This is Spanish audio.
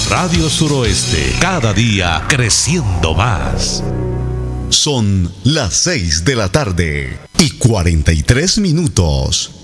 Radio Suroeste, cada día creciendo más. Son las 6 de la tarde y 43 minutos.